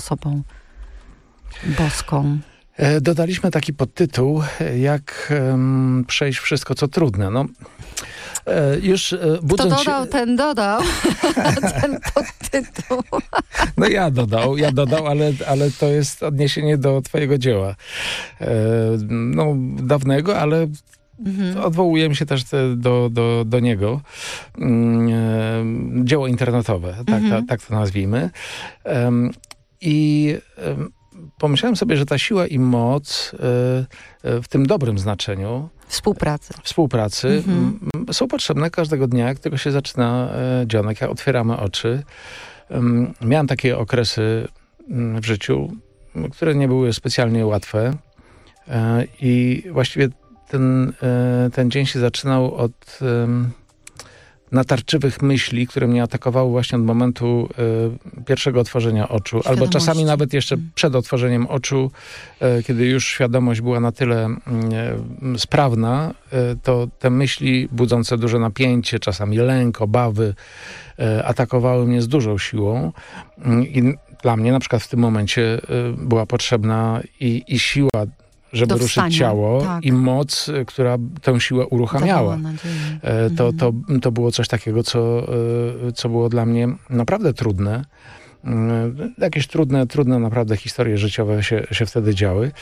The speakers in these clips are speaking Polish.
osobą boską. Dodaliśmy taki podtytuł, jak przejść wszystko, co trudne. No, już budząc Kto dodał, ten dodał ten podtytuł. No ja dodał, ale to jest odniesienie do twojego dzieła. No, dawnego, ale odwołujemy się też do niego. Dzieło internetowe, tak to nazwijmy. I pomyślałem sobie, że ta siła i moc w tym dobrym znaczeniu współpracy są potrzebne każdego dnia, jak tylko się zaczyna dzionek, jak otwieramy oczy. Miałem takie okresy w życiu, które nie były specjalnie łatwe i właściwie ten dzień się zaczynał od natarczywych myśli, które mnie atakowały właśnie od momentu pierwszego otworzenia oczu, albo czasami nawet jeszcze przed otworzeniem oczu, kiedy już świadomość była na tyle sprawna, to te myśli budzące duże napięcie, czasami lęk, obawy, atakowały mnie z dużą siłą i dla mnie na przykład w tym momencie była potrzebna i siła, żeby ruszyć ciało, i moc, która tę siłę uruchamiała. To było coś takiego, co było dla mnie naprawdę trudne. Jakieś trudne naprawdę historie życiowe się wtedy działy.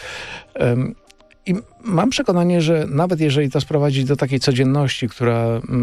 I mam przekonanie, że nawet jeżeli to sprowadzić do takiej codzienności, która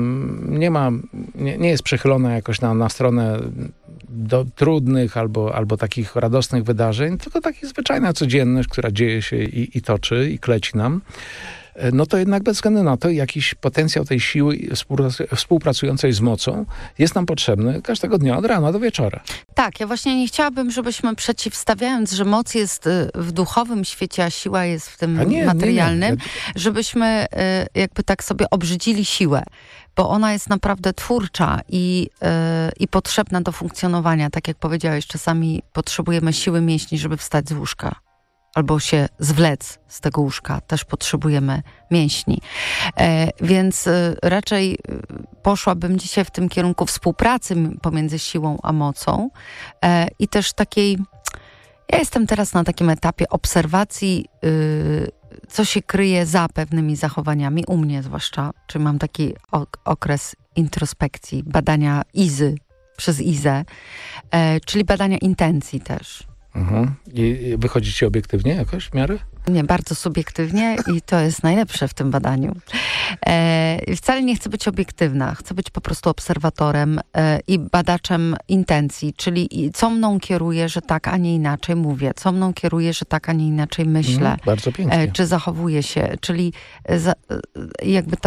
nie jest przychylona jakoś na stronę do trudnych albo takich radosnych wydarzeń, tylko taka zwyczajna codzienność, która dzieje się i toczy i kleci nam, no to jednak bez względu na to jakiś potencjał tej siły współpracującej z mocą jest nam potrzebny każdego dnia od rana do wieczora. Tak, ja właśnie nie chciałabym, żebyśmy przeciwstawiając, że moc jest w duchowym świecie, a siła jest w tym materialnym, żebyśmy jakby tak sobie obrzydzili siłę, bo ona jest naprawdę twórcza i potrzebna do funkcjonowania. Tak jak powiedziałeś, czasami potrzebujemy siły mięśni, żeby wstać z łóżka. Albo się zwlec z tego łóżka. Też potrzebujemy mięśni. Więc raczej poszłabym dzisiaj w tym kierunku współpracy pomiędzy siłą a mocą. I też takiej... Ja jestem teraz na takim etapie obserwacji, co się kryje za pewnymi zachowaniami, u mnie zwłaszcza. Czy mam taki okres introspekcji, badania Izy przez Izę, czyli badania intencji też. I wychodzi ci obiektywnie jakoś w miarę? Nie, bardzo subiektywnie i to jest najlepsze w tym badaniu. Wcale nie chcę być obiektywna, chcę być po prostu obserwatorem i badaczem intencji, czyli co mną kieruje, że tak, a nie inaczej mówię, co mną kieruje, że tak, a nie inaczej myślę. Bardzo pięknie. Czy zachowuję się, czyli jakby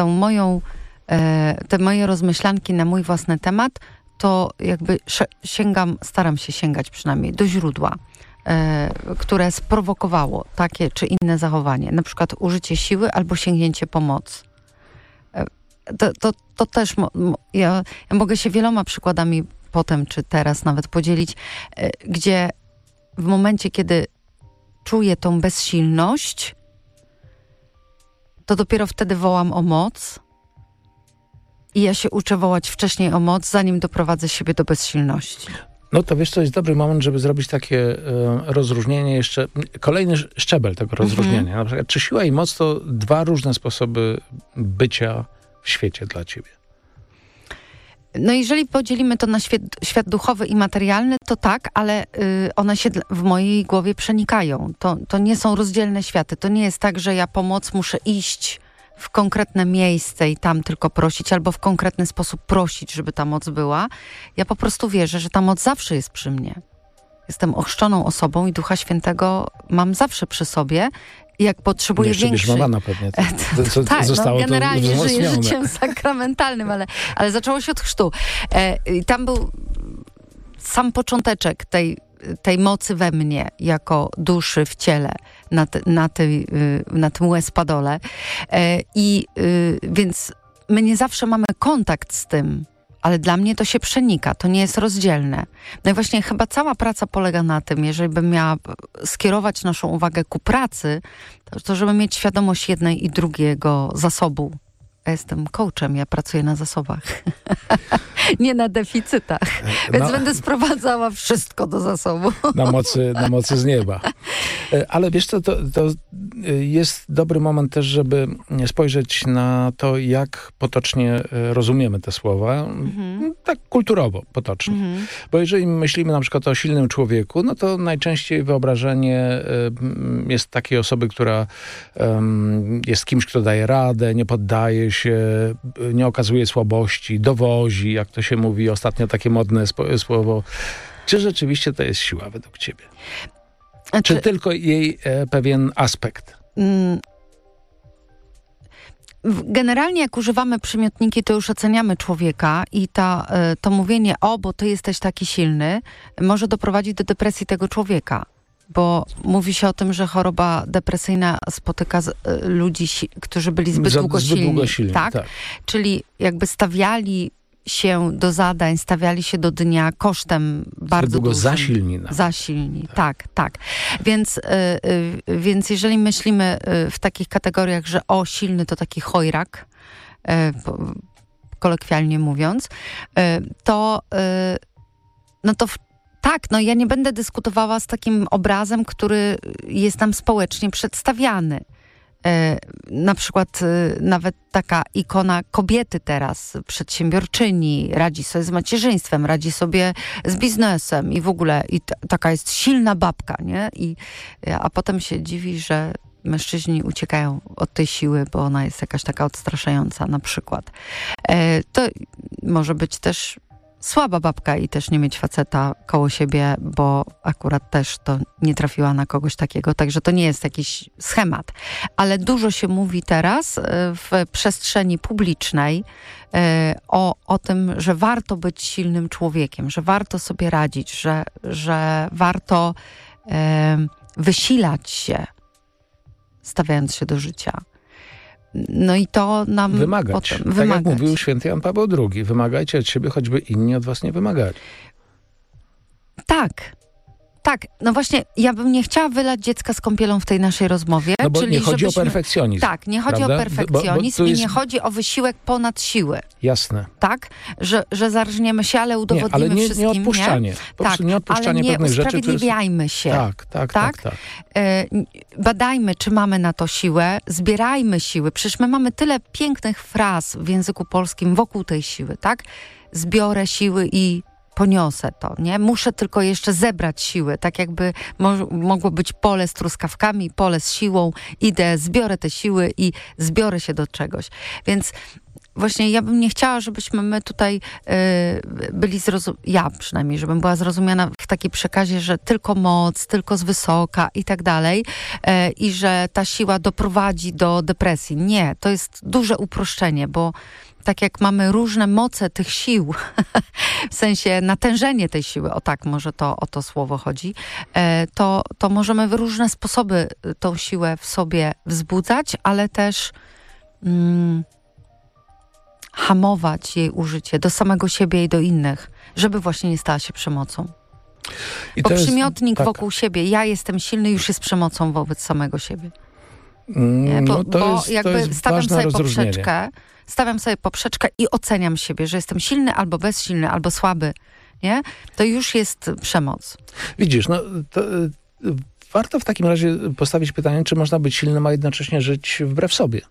te moje rozmyślanki na mój własny temat, to jakby staram się sięgać przynajmniej do źródła, które sprowokowało takie czy inne zachowanie. Na przykład użycie siły albo sięgnięcie pomocy. To też ja mogę się wieloma przykładami potem czy teraz nawet podzielić, gdzie w momencie, kiedy czuję tą bezsilność, to dopiero wtedy wołam o moc. I ja się uczę wołać wcześniej o moc, zanim doprowadzę siebie do bezsilności. No to wiesz, to jest dobry moment, żeby zrobić takie rozróżnienie jeszcze, kolejny szczebel tego rozróżnienia. Na przykład, czy siła i moc to dwa różne sposoby bycia w świecie dla ciebie? No jeżeli podzielimy to na świat duchowy i materialny, to tak, ale one się w mojej głowie przenikają. To nie są rozdzielne światy. To nie jest tak, że ja pomoc muszę iść w konkretne miejsce i tam tylko prosić, albo w konkretny sposób prosić, żeby ta moc była. Ja po prostu wierzę, że ta moc zawsze jest przy mnie. Jestem ochrzczoną osobą i Ducha Świętego mam zawsze przy sobie. I jak potrzebuję większej... Śmamana pewnie. Tak, generalnie żyję życiem sakramentalnym, ale zaczęło się od chrztu. I tam był sam począteczek tej mocy we mnie, jako duszy w ciele, na tym łez-padole. Więc my nie zawsze mamy kontakt z tym, ale dla mnie to się przenika, to nie jest rozdzielne. No i właśnie chyba cała praca polega na tym, jeżeli bym miała skierować naszą uwagę ku pracy, to żeby mieć świadomość jednej i drugiego zasobu Ja jestem coachem, ja pracuję na zasobach. Nie na deficytach. Więc będę sprowadzała wszystko do zasobu. Na mocy z nieba. Ale wiesz co, to jest dobry moment też, żeby spojrzeć na to, jak potocznie rozumiemy te słowa. Tak kulturowo, potocznie. Bo jeżeli myślimy na przykład o silnym człowieku, no to najczęściej wyobrażenie jest takiej osoby, która jest kimś, kto daje radę, nie poddaje się, nie okazuje słabości, dowozi, jak to się mówi, ostatnio takie modne słowo. Czy rzeczywiście to jest siła według ciebie? Czy tylko jej pewien aspekt? Generalnie jak używamy przymiotniki, to już oceniamy człowieka i to mówienie, bo ty jesteś taki silny, może doprowadzić do depresji tego człowieka. Bo mówi się o tym, że choroba depresyjna spotyka ludzi, którzy byli zbyt długo silni. Tak? Czyli jakby stawiali się do zadań, stawiali się do dnia kosztem bardzo dużym. Zasilni. Tak. Więc jeżeli myślimy w takich kategoriach, że silny to taki chojrak, kolokwialnie mówiąc, to ja nie będę dyskutowała z takim obrazem, który jest nam społecznie przedstawiany. Na przykład nawet taka ikona kobiety teraz, przedsiębiorczyni, radzi sobie z macierzyństwem, radzi sobie z biznesem i w ogóle taka jest silna babka, nie? A potem się dziwi, że mężczyźni uciekają od tej siły, bo ona jest jakaś taka odstraszająca na przykład. To może być też słaba babka i też nie mieć faceta koło siebie, bo akurat też to nie trafiła na kogoś takiego, także to nie jest jakiś schemat. Ale dużo się mówi teraz w przestrzeni publicznej o tym, że warto być silnym człowiekiem, że warto sobie radzić, że warto wysilać się, stawiając się do życia. No i to nam wymagać. Tak jak mówił święty Jan Paweł II. Wymagajcie od siebie, choćby inni od was nie wymagali. Tak. No właśnie, ja bym nie chciała wylać dziecka z kąpielą w tej naszej rozmowie. No bo nie chodzi o perfekcjonizm. Tak, nie chodzi o perfekcjonizm i nie chodzi o wysiłek ponad siły. Jasne. Tak? Że zarżniemy się, ale udowodnimy wszystkim. Nie odpuszczanie. Nie odpuszczanie pewnych rzeczy. Ale nie usprawiedliwiajmy się. Tak. Badajmy, czy mamy na to siłę. Zbierajmy siły. Przecież my mamy tyle pięknych fraz w języku polskim wokół tej siły, tak? Zbiorę siły i poniosę to, nie? Muszę tylko jeszcze zebrać siły, tak jakby mogło być pole z truskawkami, pole z siłą, idę, zbiorę te siły i zbiorę się do czegoś. Więc właśnie ja bym nie chciała, żebyśmy my tutaj byli ja przynajmniej, żebym była zrozumiana w takiej przekazie, że tylko moc, tylko z wysoka i tak dalej i że ta siła doprowadzi do depresji. Nie, to jest duże uproszczenie, bo tak jak mamy różne moce tych sił, w sensie natężenie tej siły, może o to słowo chodzi, to możemy w różne sposoby tą siłę w sobie wzbudzać, ale też hamować jej użycie do samego siebie i do innych, żeby właśnie nie stała się przemocą. Bo przymiotnik wokół siebie, ja jestem silny, już jest przemocą wobec samego siebie. Bo stawiam sobie poprzeczkę i oceniam siebie, że jestem silny albo bezsilny, albo słaby, nie? To już jest przemoc. Widzisz, to warto w takim razie postawić pytanie, czy można być silnym, a jednocześnie żyć wbrew sobie.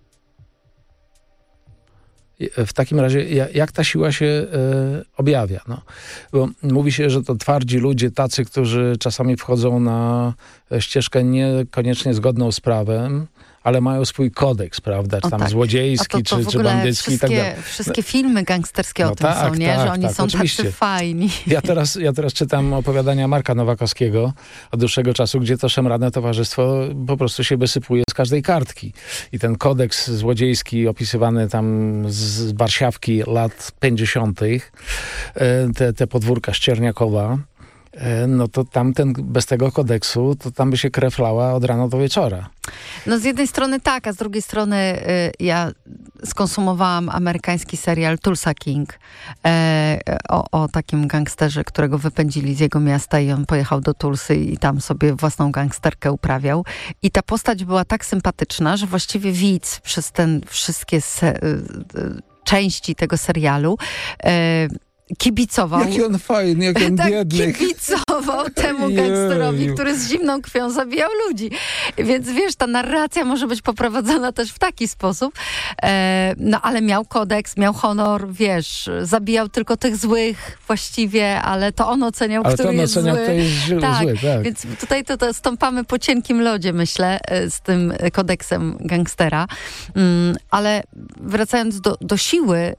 W takim razie, jak ta siła się objawia? Bo mówi się, że to twardzi ludzie, tacy, którzy czasami wchodzą na ścieżkę niekoniecznie zgodną z prawem, ale mają swój kodeks, prawda? Czy tam złodziejski, czy bandycki i tak dalej. Wszystkie filmy gangsterskie o tym są, nie? Że oni są oczywiście tacy fajni. Ja teraz czytam opowiadania Marka Nowakowskiego od dłuższego czasu, gdzie to szemrane towarzystwo po prostu się wysypuje z każdej kartki. I ten kodeks złodziejski opisywany tam z Warszawki lat 50., te podwórka Ścierniakowa, no to tamten bez tego kodeksu, to tam by się krew lała od rana do wieczora. No z jednej strony tak, a z drugiej strony ja skonsumowałam amerykański serial Tulsa King o takim gangsterze, którego wypędzili z jego miasta i on pojechał do Tulsy i tam sobie własną gangsterkę uprawiał. I ta postać była tak sympatyczna, że właściwie widz przez wszystkie części tego serialu kibicował. Jaki on fajny, jaki on biedny. Kibicował temu gangsterowi, który z zimną krwią zabijał ludzi. Więc wiesz, ta narracja może być poprowadzona też w taki sposób. No ale miał kodeks, miał honor, wiesz, zabijał tylko tych złych właściwie, ale to on oceniał, który jest zły. Kto jest zły, tak. Więc tutaj to stąpamy po cienkim lodzie, myślę, z tym kodeksem gangstera. Ale wracając do siły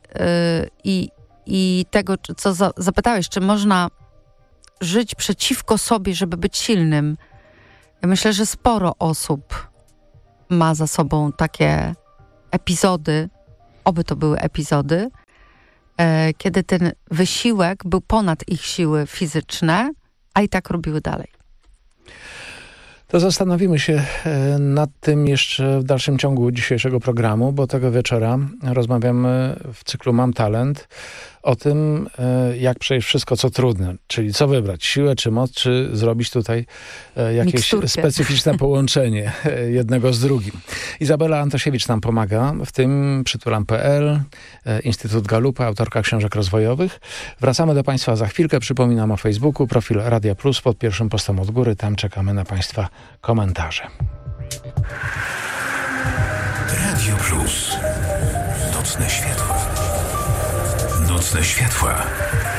i tego, co zapytałeś, czy można żyć przeciwko sobie, żeby być silnym. Ja myślę, że sporo osób ma za sobą takie epizody, oby to były epizody, kiedy ten wysiłek był ponad ich siły fizyczne, a i tak robiły dalej. To zastanowimy się nad tym jeszcze w dalszym ciągu dzisiejszego programu, bo tego wieczora rozmawiamy w cyklu Mam Talent o tym, jak przejść wszystko, co trudne. Czyli co wybrać, siłę czy moc, czy zrobić tutaj jakieś specyficzne połączenie jednego z drugim. Izabela Antosiewicz nam pomaga w tym, przytulam.pl, Instytut Galupa, autorka książek rozwojowych. Wracamy do Państwa za chwilkę. Przypominam o Facebooku, profil Radia Plus pod pierwszym postem od góry. Tam czekamy na Państwa komentarze. Radio Plus. Nocne światła. Nocne światła.